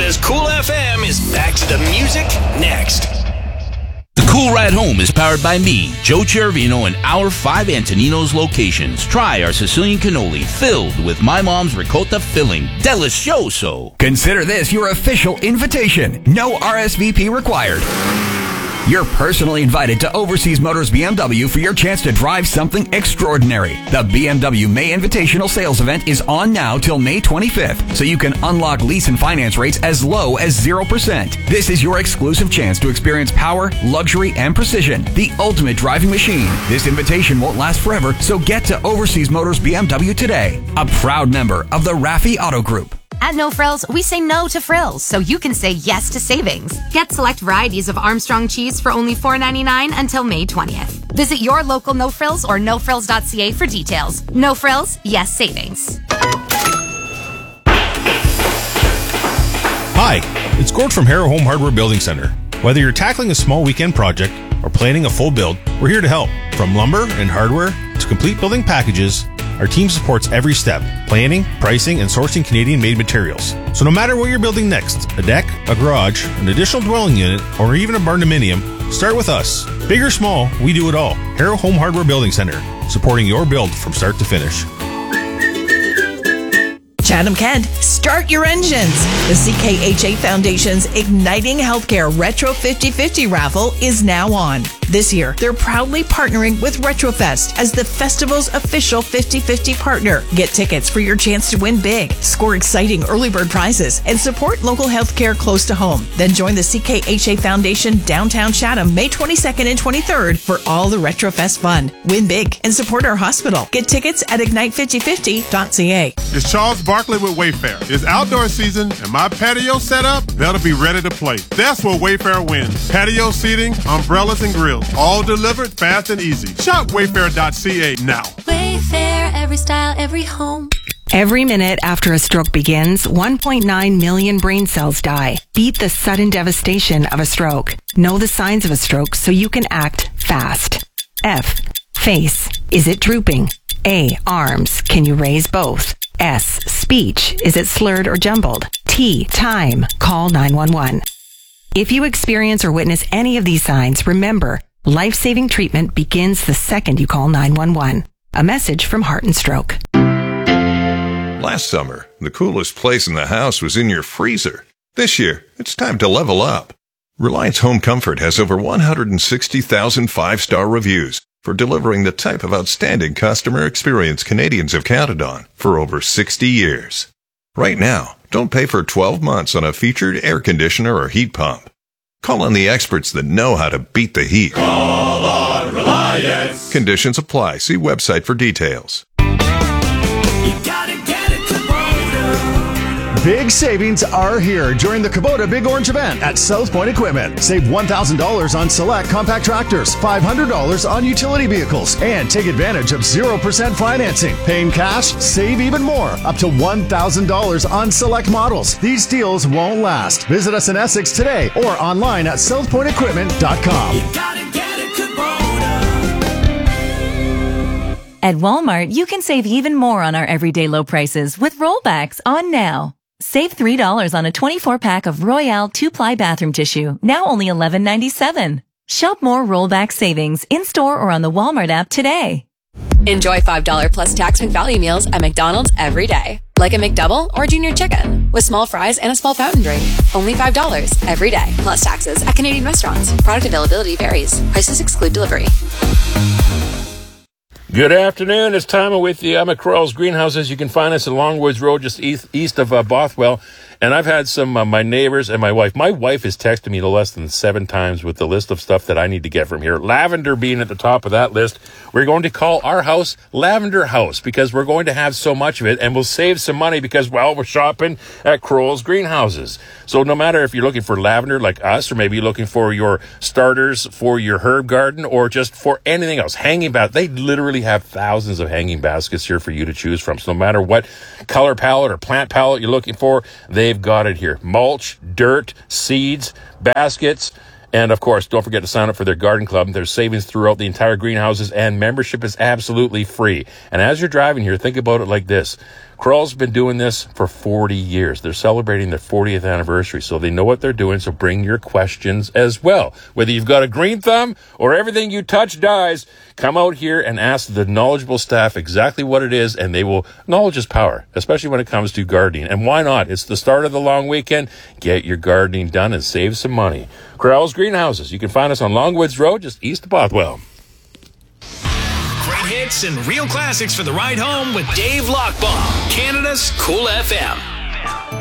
Because Cool FM is back to the music next. The Cool Ride Home is powered by me, Joe Chervino, and our 5 Antoninos locations. Try our Sicilian cannoli filled with my mom's ricotta filling. Delicioso. Consider this your official invitation. No RSVP required. You're personally invited to Overseas Motors BMW for your chance to drive something extraordinary. The BMW May Invitational Sales Event is on now till May 25th, so you can unlock lease and finance rates as low as 0%. This is your exclusive chance to experience power, luxury, and precision, the ultimate driving machine. This invitation won't last forever, so get to Overseas Motors BMW today. A proud member of the Raffi Auto Group. At No Frills, we say no to frills, so you can say yes to savings. Get select varieties of Armstrong cheese for only $4.99 until May 20th. Visit your local No Frills or nofrills.ca for details. No Frills, yes savings. Hi, it's Gord from Harrow Home Hardware Building Center. Whether you're tackling a small weekend project or planning a full build, we're here to help. From lumber and hardware to complete building packages, our team supports every step, planning, pricing, and sourcing Canadian-made materials. So no matter what you're building next, a deck, a garage, an additional dwelling unit, or even a barn-dominium, start with us. Big or small, we do it all. Harrow Home Hardware Building Center, supporting your build from start to finish. Chatham-Kent, start your engines. The CKHA Foundation's Igniting Healthcare Retro 50/50 raffle is now on. This year, they're proudly partnering with Retrofest as the festival's official 50/50 partner. Get tickets for your chance to win big, score exciting early bird prizes, and support local healthcare close to home. Then join the CKHA Foundation downtown Chatham May 22nd and 23rd for all the Retrofest fun. Win big and support our hospital. Get tickets at ignite5050.ca. It's Charles Barkley with Wayfair. It's outdoor season and my patio set up, that'll be ready to play. That's where Wayfair wins. Patio seating, umbrellas, and grills. All delivered fast and easy. Shop wayfair.ca now. Wayfair, every style, every home. Every minute after a stroke begins, 1.9 million brain cells die. Beat the sudden devastation of a stroke. Know the signs of a stroke so you can act fast. F. Face. Is it drooping? A. Arms. Can you raise both? S. Speech. Is it slurred or jumbled? T. Time. Call 911. If you experience or witness any of these signs, remember, life-saving treatment begins the second you call 911. A message from Heart and Stroke. Last summer, the coolest place in the house was in your freezer. This year, it's time to level up. Reliance Home Comfort has over 160,000 five-star reviews for delivering the type of outstanding customer experience Canadians have counted on for over 60 years. Right now, don't pay for 12 months on a featured air conditioner or heat pump. Call on the experts that know how to beat the heat. Call on Reliance. Conditions apply. See website for details. You gotta get it, Kubota. Big savings are here during the Kubota Big Orange event at South Point Equipment. Save $1,000 on select compact tractors, $500 on utility vehicles, and take advantage of 0% financing. Paying cash, save even more, up to $1,000 on select models. These deals won't last. Visit us in Essex today or online at southpointequipment.com. You gotta get it, Kubota. At Walmart, you can save even more on our everyday low prices with rollbacks on now. Save $3 on a 24-pack of Royale 2-ply bathroom tissue, now only $11.97. Shop more rollback savings in-store or on the Walmart app today. Enjoy $5 plus tax McValue meals at McDonald's every day. Like a McDouble or Junior Chicken with small fries and a small fountain drink. Only $5 every day, plus taxes at Canadian restaurants. Product availability varies. Prices exclude delivery. Good afternoon. It's Tom with you. I'm at Crowell's Greenhouses. You can find us at Longwoods Road, just east of Bothwell. And I've had some my neighbors and my wife. My wife has texted me no less than 7 times with the list of stuff that I need to get from here. Lavender being at the top of that list. We're going to call our house Lavender House because we're going to have so much of it, and we'll save some money because, well, we're shopping at Crowell's Greenhouses. So no matter if you're looking for lavender like us, or maybe you're looking for your starters for your herb garden, or just for anything else, hanging baskets. They literally have thousands of hanging baskets here for you to choose from. So no matter what color palette or plant palette you're looking for, they've got it here. Mulch, dirt, seeds, baskets, and of course, don't forget to sign up for their garden club. There's savings throughout the entire greenhouses, and membership is absolutely free. And as you're driving here, think about it like this. Crowell's been doing this for 40 years. They're celebrating their 40th anniversary, so they know what they're doing, so bring your questions as well. Whether you've got a green thumb or everything you touch dies, come out here and ask the knowledgeable staff exactly what it is, and they will. Knowledge is power, especially when it comes to gardening. And why not? It's the start of the long weekend. Get your gardening done and save some money. Crowell's Greenhouses. You can find us on Longwoods Road, just east of Bothwell. Great hits and real classics for the ride home with Dave Lockbaum, Canada's Cool FM.